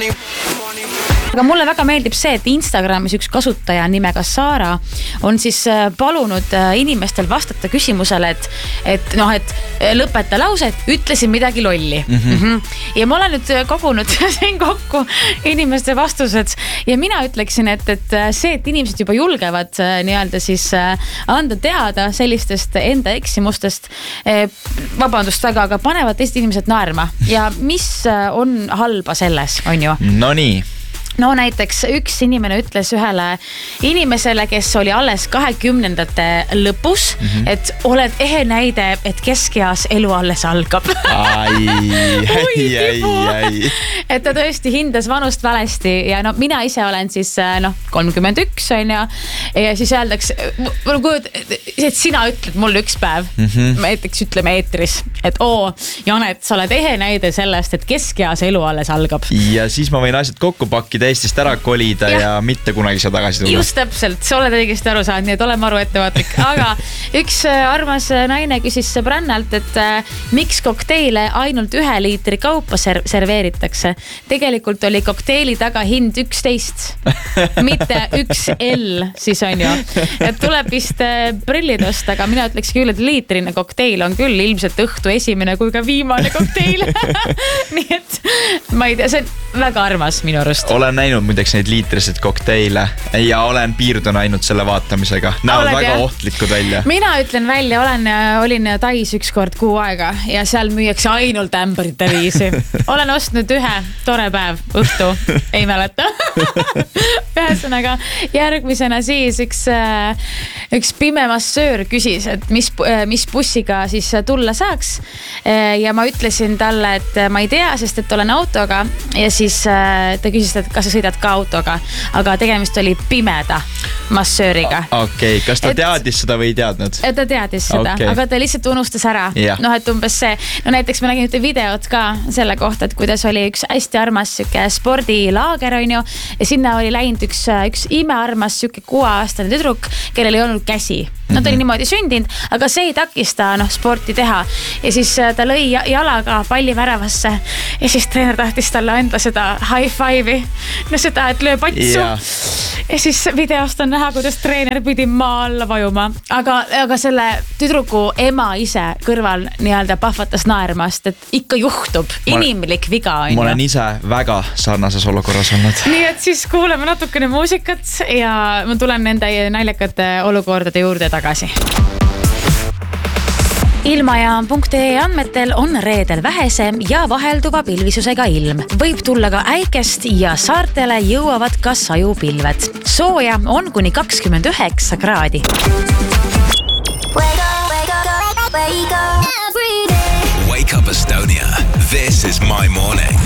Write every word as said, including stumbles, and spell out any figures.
aga mulle väga meeldib see, et Instagramis üks kasutaja nimega Saara on siis palunud inimestel vastata küsimusele, et, et noh, et lõpeta lause, et ütlesin midagi lolli. Mm-hmm. Mm-hmm. Ja ma olen nüüd kogunud siin kokku inimeste vastused ja mina ütleksin, et, et see, et inimesed juba julgevad nii-öelda siis anda teada sellistest enda eksimustest, vabandust väga, aga panevad teised inimesed naerma ja mis on halba selles, on ju? No nii. No näiteks üks inimene ütles ühele inimesele, kes oli alles kahekümnendate lõpus, mm-hmm. et oled ehe näide, et keskeas elu alles algab. Ai, ai, ai, ai. Et ta tõesti hindas vanust valesti ja no mina ise olen siis noh, kolmkümmend üks on ja, ja siis öeldaks, et sina ütled mulle üks päev, mm-hmm. näiteks ütleme eetris, et oo, Janet, sa oled ehe näide sellest, et keskeas elu alles algab. Ja siis ma võin asjad kokku pakkida Eestist ära kolida ja, ja mitte kunagi saa tagasi tulla. Just täpselt, sa oled õigesti aru saanud, nii et oleme aru ettevaatlik. Aga üks armas naine küsis sõbrannalt, et äh, miks kokteile ainult ühe liitri kaupa ser- serveeritakse. Tegelikult oli kokteili taga hind üksteist, mitte üks L siis on ju. Et tuleb vist äh, prillid osta, aga mina ütleks küll, et liitrine kokteil on küll ilmselt õhtu esimene kui ka viimane kokteil. Nii et ma ei tea, see on väga armas minu arust. Olen näinud muideks neid liitrised kokteile ja olen piirdun ainult selle vaatamisega. Näevad väga jah? Ohtlikud välja. Mina ütlen välja, olen, olin Tais üks kord kuu aega ja seal müüakse ainult ämbrite viisi. Olen ostnud ühe tore päev, õhtu, ei mäleta. Ühesõnaga, järgmisena siis üks, üks pime massöör küsis, et mis, mis bussiga siis tulla saaks. Ja ma ütlesin talle, et ma ei tea, sest et olen autoga ja siis ta küsis, et kas sa sõidad ka autoga, aga tegemist oli pimeda massööriga. Okei, okay. Kas ta et, teadis seda või ei teadnud? Ta teadis seda, okay. Aga ta lihtsalt unustas ära. Yeah. Noh, et umbes see, no näiteks ma nägin ühte videot ka selle kohta, et kuidas oli üks hästi armas süke spordilaager, on ju, ja sinna oli läinud üks, üks imearmas süke kuueaastane tüdruk, kellel ei olnud käsi. No ta oli niimoodi sündinud, aga see ei takista noh, sporti teha. Ja siis ta lõi jalaga palli väravasse ja siis treener tahtis talle anda seda high five'i. No seda, et löö patsu. Yeah. Ja siis videost on näha, kuidas treener pidi maa alla vajuma. Aga, aga selle tüdruku ema ise kõrval nii-öelda pahvatas naermast, et ikka juhtub. Inimlik viga on. Ma olen ise väga sarnases olukorras olnud. Nii et siis kuuleme natukene muusikat ja ma tulen nende naljakate olukordade juurde tagasi. Ilmajaam punkt ee andmetel on reedel vähese ja vahelduva pilvisusega ilm. Võib tulla ka äikest ja saartele jõuavad ka sajupilved. Sooja on kuni kakskümmend üheksa kraadi. Wake up Estonia. This is my morning.